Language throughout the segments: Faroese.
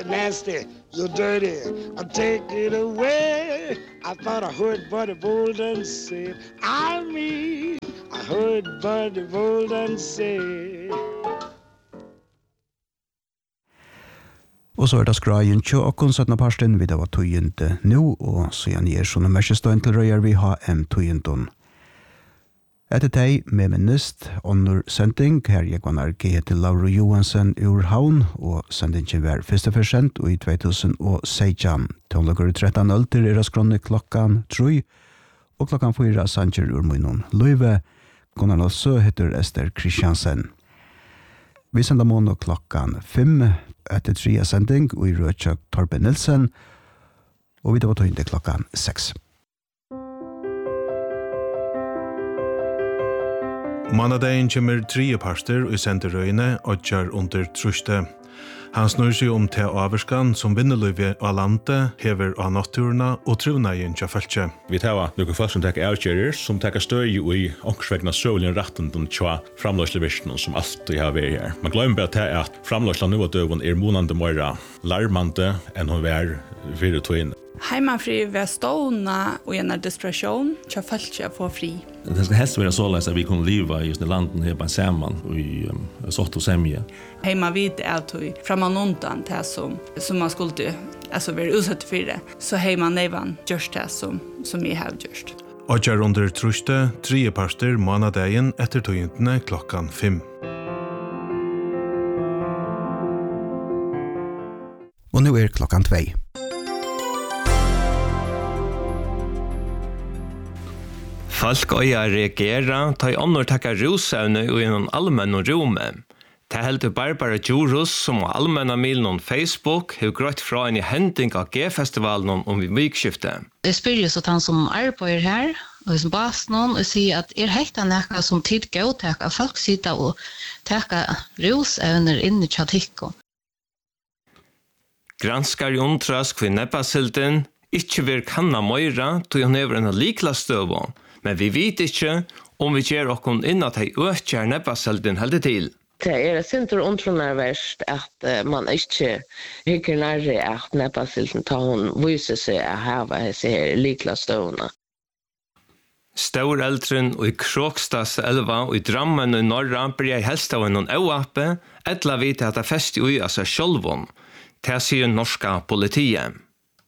nasty, you're dirty, take it away. I thought I heard Buddy Bolden say, I heard Buddy Bolden say. Og så det skrajen tjå og konsertna parsten vid av tøyende nå, og så gjerne gjør sånne mørkestøyen til røyer vi har tøyenden. Etter teg med minnest, under sending, her jeg var nærke til Laura Johansen ur Havn, og sendingen var 1. og i 2016. Tånlager 13.00 til raskronne klokkan 3, og klokkan 4 sanger ur munnen Løyve, konan også heter Esther Kristiansen. Vi sender måned klokkan 5, etter 3 sending, og i Rødkjøk Torben Nilsen, og vi da var tøyende klokkan 6. Manadagen kommer 3 parter og sender røyene og kjør under truste. Han snur seg om til averskan som vinnerløyve av landet, hever av naturene og trivnaien til følge. Vi tar noen folk som takker avgjører, som takker støy i ångsvegna søvlen retten til framløslevirsten som alltid har vært her. Man glemmer bare til at framløslen nå og døven månande mer larmande enn hun var 4 tøyene. Heimafri ved stående og en desperation, så følte jeg få fri. Det skal helst være såleis at vi kunne leva i landet her på en sammen og i sort og semje. Heima vid tog framan undan det som man skulle være utsatt for det, så heima nevan gjørst det som jeg har gjørst. Og kjør under truste 3 parter månadagen etter tøyentene klokkan 5. Og nå klokkan 2. Folk øyer reagerer, ta i ånder takker rusevne og gjennom allmenn rommet. Det heldte Barbara Djurus, som var allmenn av milen Facebook, har grått fra en i hending av G-festivalen om vikskiftet. Jeg spør jo så han som arbeider her, og som bas noen, og sier at hekta nekka som tid gåttek, at folk sitter og takker rusevner inn i tjatikko. Granskar i undtrask for neppasilden, ikke vil kanna møyra, tog han over en likla støvå. Men vi vet ikke om vi gjør oss inn at de øker nebbaselden heldig til. Det sinter ondtronar verst at man ikke hykker nærre at nebbaselden tar hun viser seg å hava disse her likla stående. Staureldren og i Krokstads elva og i Drammen og i Norra blir helst av en øvappe, etla vite at det fest i av seg sjølvån. Det sier norska politiet.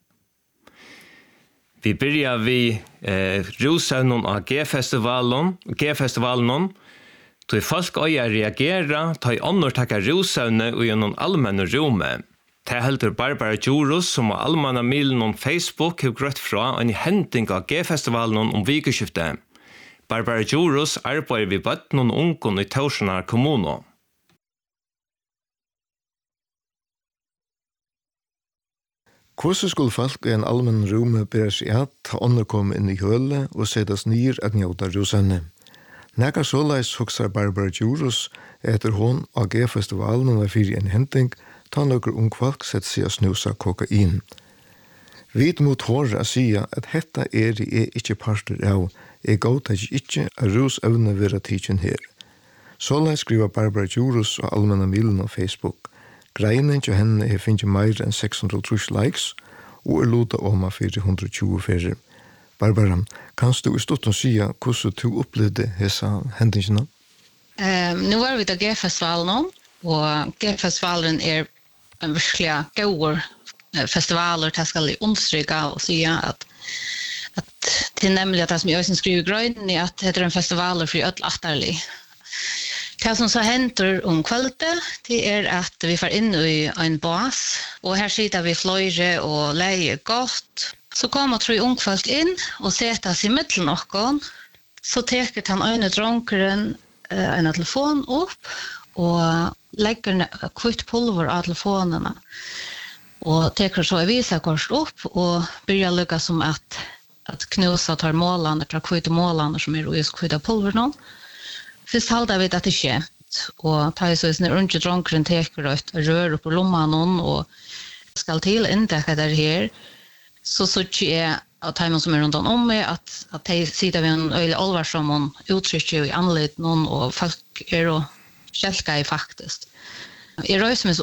Vi börjar vid rusevnen av G-festivalen. Då folk øyer reagera, ta i ånder takker rusevne og gjennom allmenne rommet. Det helter Barbara Djurus, som var allmenn av milen om Facebook, har grått fra en hending av G-festivalen om vikeskiftet. Barbara Djurus arbeider vid bøtten og ungen i Torsjønar kommune. Hvordan skulle folk i en allmenn rom bære seg at ta ånderkomme inn i høle og settes nyr at njøta rusene? Nega såleis huksar Barbara Djurus etter hon av G-festivalen var fyrir en henting ta nokker ung folk sett seg å snusa kokain. Vid mot hårra sia at hetta ikkje parter av godtak ikkje a rusevne vera tidsin her. Såleis skriva Barbara Djurus og allmenna milen av Facebook. Greinen til henne finner mer enn 630 likes og luta oma 420 fyrir. Barbara, kan du i stort si hvordan du opplevde hessa hendingene? Nå var vi til G-festivalen, og G-festivalen en virkelig god festivaler til skal understryke og si at det nemlig at det som jeg skriver i grønnen er at det en festivaler for ødel atterlig. Det som så henter kveldet, det at vi får inn i en bas, og her sitter vi fløyre og leier godt. Så kommer 3 ungfolk inn og setter seg i midten noen, så teker han øyne dronkeren en telefon opp, og legger kvitt pulver av telefonene. Og teker så visakors opp, og begynner lykke som at knusa tar målene, tar kvitt målene som i kvitt pulver noen. Først halda vi at det skjemt, og tar så sånn rundt dronkeren teker og rør opp på lomman og skal til inndekka der her, så ikke jeg at de som rundt om meg, at de sitter vi en øyelig alvar som uttrykker i anledning, og folk og kjelka i faktisk. Jeg røyser meg så opp,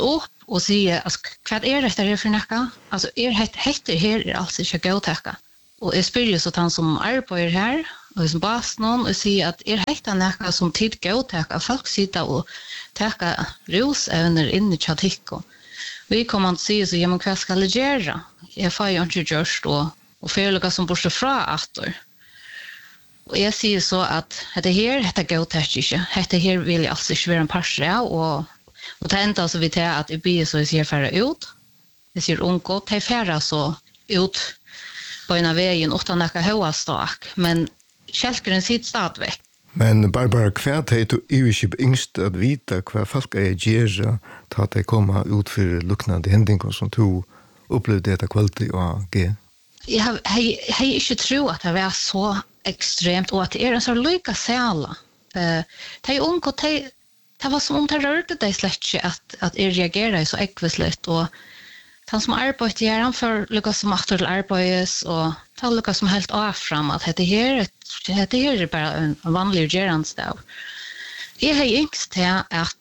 och säga alltså vad är det där för näka? Alltså heter här alltså inte gå täcka. Och jag spyr så att han som arbetar här och som bas någon och säger att heter näka som tid gå täcka folk sitta och täcka rosövner in i chatikko. Vi kommer att säga så ja men vad ska jag göra? Jag får ju inte just och följga som borde fra åter. Och jag säger så att det här går inte. Det här vill jag alltså inte vara en parser och det enda så vi tar att det blir så ser färre ut. Det ser ungt. Det är färre så ut på en av vägen utan att höja stak. Men kälkaren sitter stadväck. Men Barbara, kvärt är du inte yngst att vita vad folk reagerar till att de kommer ut för luktande händingar som du upplevde detta kvalitet och G? Jag har inte tro att det var så extremt och att det är en så lycka säla. Det är ungt och det var som om det rörde dig slätt att reagera så äckvisligt och han som arbetar gör han för lyckas som att arbetas och ta lyckas som helt av fram att det här är bara en vanlig geranstav. Jag har yngst till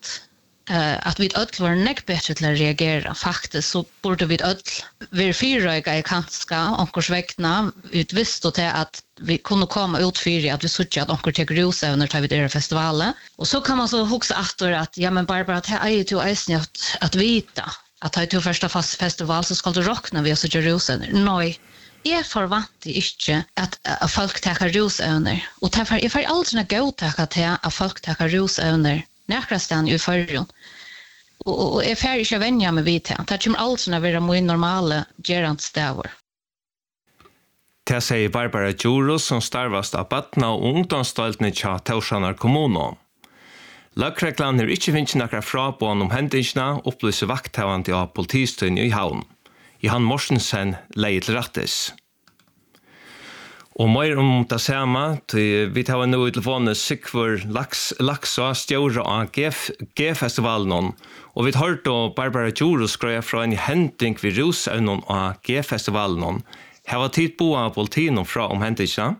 att vi öll var näck bättre till att reagera. Faktiskt så borde vi öll verifieröga i kanska onkorsväckna utvisst och till att vi kunde komma ut för att vi såg att onkor tar rosövner tar vi det festivalen. Och så kan man så huxa efter att ja men bara att här är ju eisen att vita att ha till första festival så ska du rockna vi så rosövner. Nej. Jag förväntar inte att folk tar rosövner. Och därför jag får aldrig gå till att folk tar rosövner. Näkrastan i förrjun. Och jag får inte vänja mig vid det. Det kommer aldrig att vara min normala gerandstäver. Det säger Barbara Djuros som starvast av Batna og ungdomsstoltene til Torsanar kommune. Lagreglan har ikke finnet noen frabånd om hendelsene opplyser vakthavende av politistøyene i havn. Johan Morsensen leier til rettes. Og mer om det samme, vi tar nå i telefonen Sigvard Laksa, stjåre av G-festivalen, og vi har hørt Barbara Djuros skrøye fra en hending ved Rosøvnen av G-festivalen. Har vi tid på av politien fra om hendelsene?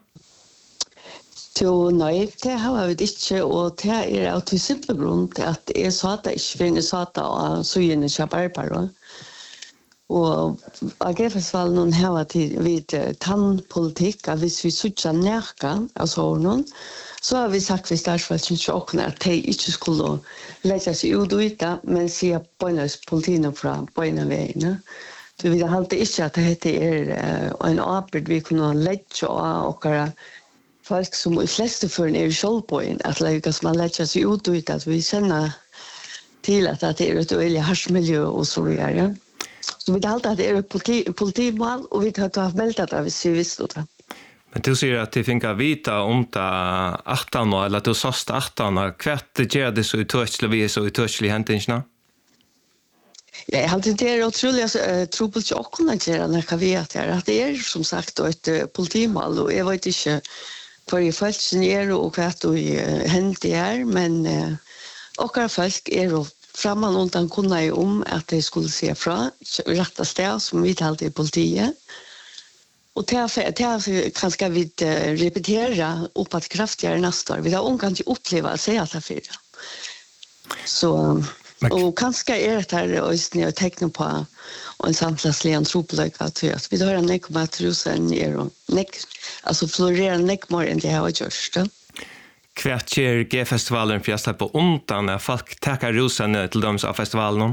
Nei, det har vi ikke, og det er av til simple grunn til at jeg sa det ikke, for jeg sa det av søgjene til Barbara. Og AG-festivalen har vi tannpolitikk, at hvis vi suttet nærke av sånne, så har vi sagt hvis det er for at de ikke skulle legge seg ut og ut, men sier bøynes politiene fra bøyne veiene. Så vi har alltid ikke at det er en arbeid vi kunne legge av og folk som i fleste føren er i kjølbøyen, at man legger seg ut og ut, at vi kjenner til at det er et øyelig harsmiljø og så videre. Så vi har alltid at det er et politimål, og vi har meldt det hvis vi visste det. Men du sier at de finner vite om det 18 år, eller at du såst 18 år. Hva gjør det så utørselig hendelsene? Ja, jeg har alltid det utrolig trobel til å kunne gjøre når vi vet at det er som sagt et politimål, og jeg vet ikke hva jeg følt sin og hva det hender men okkara folk jo framan undan kunne jeg om at de skulle se fra rette sted som vi talte i politiet. Og til kanskje vi repetere opp at kraftigere neste år. Vi har ungan til å oppleve å se at det fyrer. Så, og kanskje det her å tekne på en samtidig antropolog at vi har en nekk om at rusen altså florerer nekk mer enn det har gjort. Hva gjør G-festivalen for å slippe undan at folk takker rusene til dem av festivalen?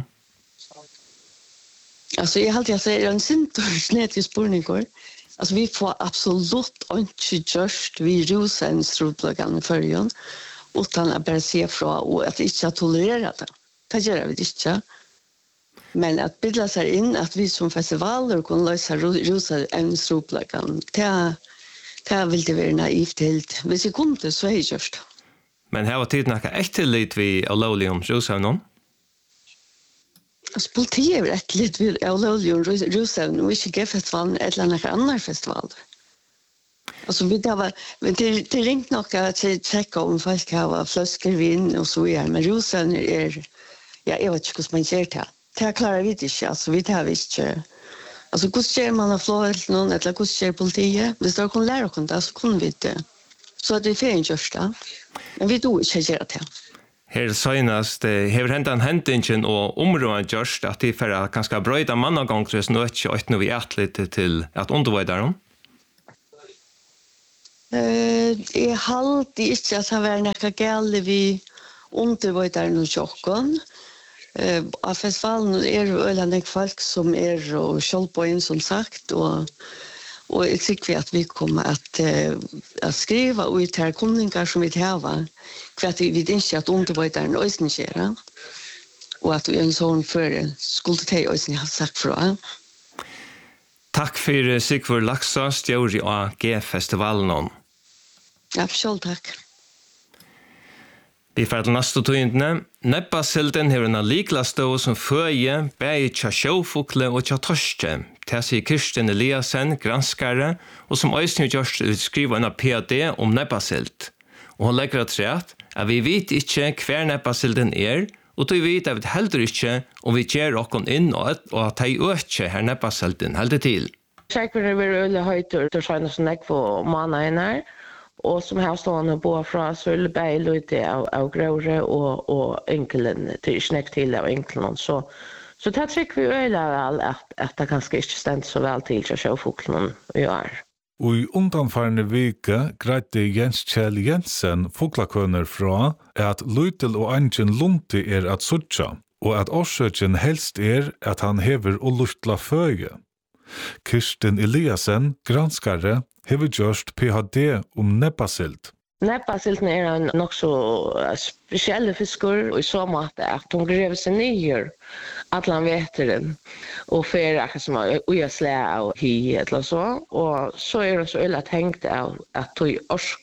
Altså, jeg har alltid sagt det en sintor spørninger. Altså, vi får absolutt ikke gjort vi rusens antropologene i førjen, utan att bara se fra och att inte tolerera det. Det gör vi inte. Men att bilda sig in att vi som festivaler kan lösa rosa ämnesroplagan, det vill det vara naivt helt. Hvis vi kunde så är det just. Men här var tiden att efterlit vi Ololium Rosavnon? Alltså politiet är rätt lite vid Ololium Rosavnon och inte G-festivalen eller några andra festivaler. Alltså vi där var det ringt nog att checka om folk har flaskelvin och så vidare, men Rosavnon är jag vet inte hur man gör det. Det klarar vi inte, alltså vi tar visst inte. Alltså hur ser man av flåret någon eller hur ser politiet? Hvis det kan lära oss det så kunde vi det. Så att det är fel just det. Men vi då inte göra det. Her senast har hentan hendingen og områden gjørst at de får ganske brøyda mannagångres nå ikke noe vi atlet til at undervøyder dem? Jeg halte ikke at det var noe gale vi undervøyder noen tjokken. Av festivalen er det øyne folk som og kjølpåen som sagt, og jeg tycker at vi kommer at skriva ut her kunningar som vi har, for at vi ikke at undervøyderen øyne skjer, og at vi en sånn før skulle til øyne ha sagt fra. Takk for Sigvard Laksa, stjåri av G-festivalen. Ja, selv takk. Vi får til neste tøyndene. Nebbasilden har en likla stå som føje, bæg tja sjåfukle og tja torske. Det sier Kirsten Eliasen, granskare, og som Øystein Gjørst skriver en PhD om nebbasild. Og hun legger at vi vet ikke hver nebbasilden og vi vet at vi heldur ikke om vi gjør okken inn og at de øker her nebbasilden heldur til. Sikkert er vi øyelig høyter til sånn som jeg får mannen her, og som har stående på fra Sølv Beiløyde av Grøre og enkelen til snekk til av enkelen. Så det tykker vi øyelig vel at det kanskje ikke stendt så vel til til sjøfoklen vi har. Og i undanfarne vike greide Jens Kjell Jensen foklakønner fra at Løytel og Angen Lunti at suttja, og at årsøkjen helst at han hever og luftla føye. Kirsten Eliasen, granskare, hever gjørst PhD om nebbasild. Nebbasilden en nok så spesielle fiskor, og i så måte at hun grev seg nyer atlan veteren, og fer akkurat som uja slæ av hi, eller så. Og så det så illa tenkt av at tog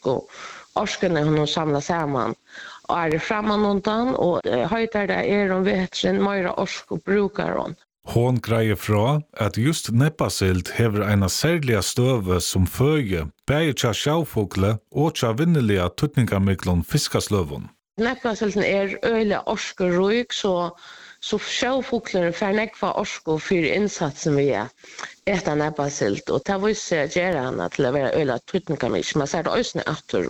orskene hun samla sammen, og framan undan, og høytar det om veteren, møyra orsk og brukar hon. Hon greier fra at just nebbasild hever eina særliga støve som føye, bægir tja sjåfokle og tja vinnelige tutningamiklen fiskasløvun. Nebbasilden øylig orskeruik, så sjåfoklen fer nekva orsko for innsatsen vi etter nebbasild, og det viser gjerne henne til å være øylig tutningamiklen. Man ser det også etter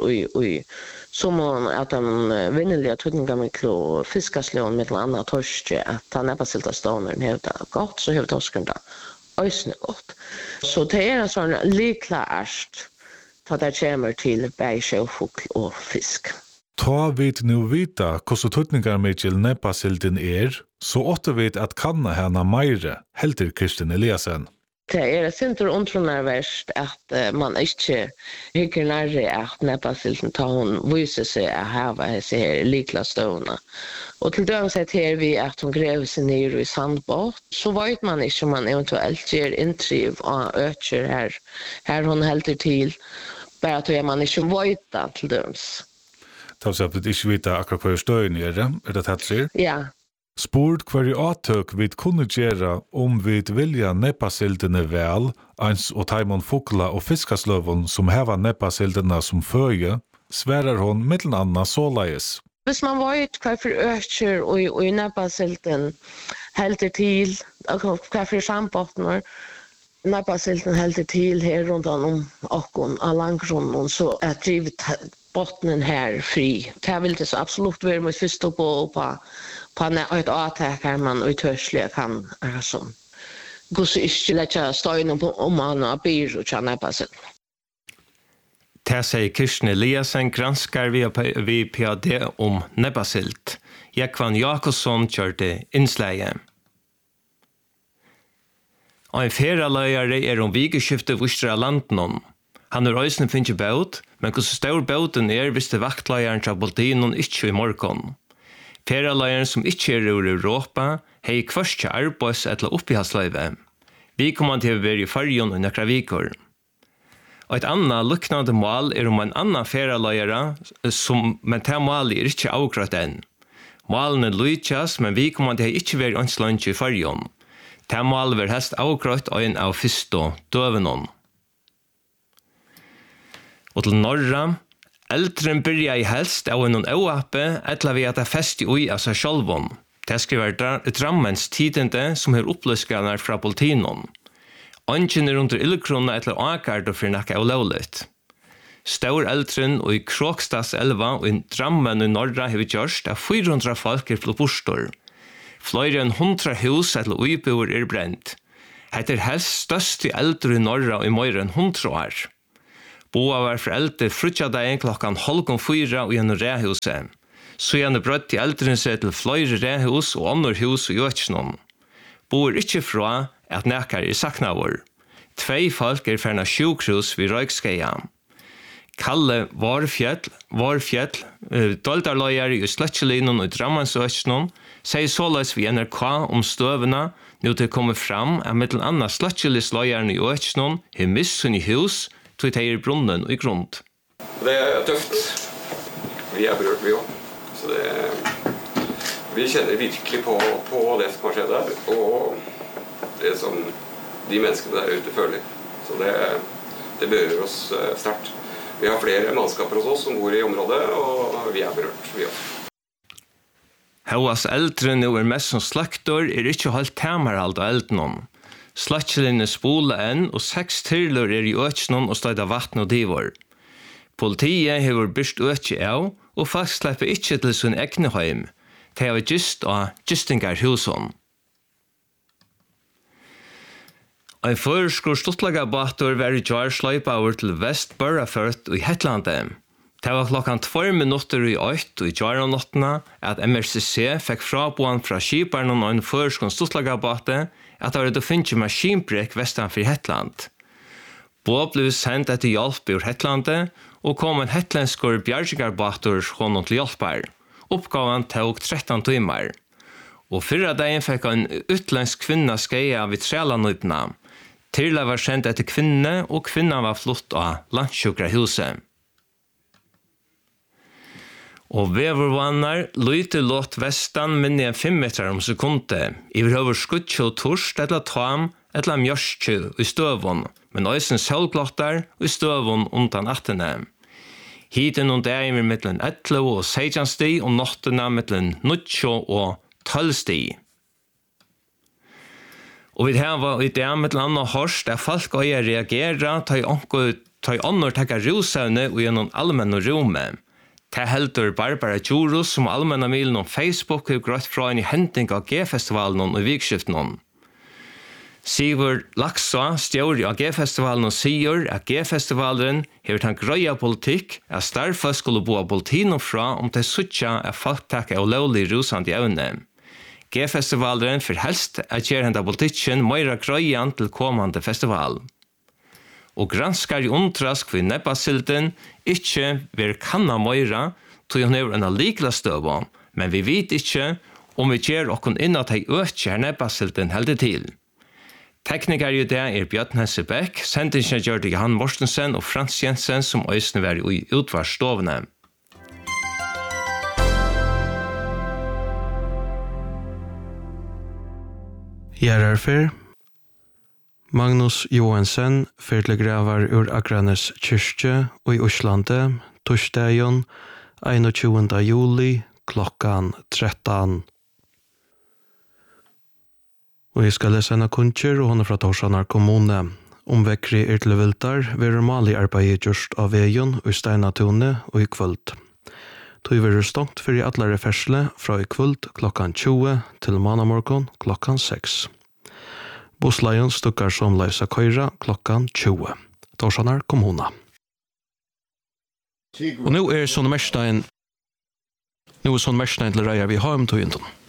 som at de vinnelige tutningamiklen og fiskasløvun med annet torske, at nebbasilda stående hever det godt, så hever torsken det også godt. Så det en sånn likla erst, da det kommer til bæg, sjåfokl og fisk. Ta vet nu vita hvordan tutningarmikkel nebbasilden så åtte vet at kanna henne meire, helter Kirsten Eliasen. Det sinter undrunarverst at man ikke hykker nærre at nebbasilden tar hun viser seg å hava disse her likla stående. Og til døm sett her vi at hun grev seg ned i sandbåt, så vet man ikke om man eventuelt gjør inntriv og øker her hun helter til, bare at man ikke vet det til døms. Det vil si at vi ikke vet akkurat hva støyen det tatt sier? Ja. Spurt hver i atøk vi kunne gjøre vi vilja nebbasildene vel, ens og taimon fokla og fiskasløvun som heva nebbasildene som føye, sverar hon mittlen anna såleis. Hvis man vet hva for øker og nebbasilden helter til, hva for sandbåtner, nebbasilden helter til her rundt om okkon av langgrunnen, så drivet bottnen her fri. Det vil det så absolutt være med først på et avtak her man uttørselig kan gå så ikke lette støyne om man og byr og kjenne på seg. Det sier Kirsten Eliasen, granskar vi PhD om nebbasild. Jekvann Jakobsson kjørte innsleie. Og en feraløyere om vikeskiftet vustre av landen. Han øyne finner båt, men hvordan stor båten visste vaktløyeren til politinen ikke i morgen. Feraløyeren som ikke i Europa, har kvart til arbeids eller oppihaldsløyve. Vi kommer til å være i fargen og nøkra viker. Og et annet lukknande mål om en annen feraløyere, men det målet ikke avgrøtt enn. Målene lykkes, men vi kommer til å ikke være ønslønns i fargen. Det målet vil helst avgrøtt og en av fyrste døvenon. Og til norra, eldren byrja i helst av en åappe, etla vi at det fest i ui av seg sjálvon. Det skriver Drammens tidende som har oppløskarnar fra politinon. Angen under ildkrona etla akard og fyrir nekka av lovligt. Stor eldren og i Krokstads elva og i Drammen i Norra har vi gjørst av 400 folk flytt bostor. Flere enn 100 hus eller uiboer brent. Hette helst størst i eldre i Norra og i mer enn 100 år. Boa var foreldre frutjadagen klokkan 3:30 og gjennom rehuset. Så gjerne brøtt i eldren seg til flere rehus og andre hus i Øtjnån. Boer ikke fra at nekar i saknavur. 2 folk ferna sjukhus vid Røykskeia. Kalle Varfjell, doldarløyere i Sløtjelinen og i Drammansøtjnån, sier såleis vi NRK om støvene nå til å komme fram at mittel annet Sløtjelisløyerne i Øtjnån har mist sin hus til å ta brunnen i grunn. Det er tøft. Vi er berørt, vi også. Så vi kjenner virkelig på det som har skjedd der, og det som de menneskene der ute føler. Så det berører oss sterkt. Vi har flere mannskaper hos oss som bor i området, og vi er berørt, vi også. Hauas eldre nå mest som slaktor ikke holdt temerhald av eldnån. Slakkelinne spola enn, og 6 tyrler i Øtjnån og støyda vatten og divor. Politiet har byrst øtje av, og folk slipper ikke til sin egne heim. Det har just av Gistingarhusen. En førskur stortlagabator var i jar sløypa over til Vest Børraført i Hetlandet. Det var klokkan 2 minutter i 8 i jaranottene at MRCC fikk fraboan fra skiparen og en førskur stortlagabate at det var det finnes maskinbrek vestanfor Hetland. Båt ble sendt etter hjelp ur Hetlandet, og kom en hetlenskor bjergingarbator honom til hjelpar. Oppgaven tok 13 timer. Og fyrre dagen fikk en utländsk kvinna skeia vid Trælanøypna. Tyrla var sendt etter kvinne, og kvinna var flott av Landsjukrahuset. Og vevervannar lyte låt vestan minne enn 5 meter om sekundet. I behøver skutje og torst eller tam eller mjørskje i støvun, men øysen selvglottar i støvun undan 18. Hiten og dagen var mittelen 11 og 16 sti, og nottena mittelen 19 og 12 sti. Og vi har i det mittelen annan hørst at folk øye reagera ta i ånder takka rusavne og gjennom allmenn og rome. Det heldur Barbara Djurus som allmenna milen om Facebook har grøtt fra en i henting av G-festivalen og vikskiften. Sigurd Laksa, stjåri av G-festivalen og sier at G-festivalen har en grøya politikk at starfa skulle bo av politien fra om det suttja at folk takka av lovlig rusand i evne. G-festivalen for helst at gjør henda politikken meira grøyan til kommande festival. Og granskar i undtrask for nebbasilden ikke vil kanna meira til hun er en likla støv, men vi vet ikke om vi gjør okkon innat hei økje her nebbasilden heldig til. Tekniker i det Bjørn Hensebekk, sendingen gjør det Johan Mortensen og Frans Jensen som øysene var i utvarstovene. Gjerarfer Magnus Johansen fyrtlegravar ur Akranes kyrkje og i Oslandet, torsdagen 21. juli klokkan 13. Og jeg skal lese en av kunnskjer, og hun er fra Torsanar kommune. Omvekri til viltar, vil normali arbeid gjørst av veien og i Steinatone og i kvöld. Tog vil stångt for i atlare fersle fra i kvöld klokkan 20 til manamorgon klokkan 6. Bussleien stukkar som leisa køyra klokkan 20. Torsanar kommune. Og nå er sånn merstein til reier vi har om tog innom.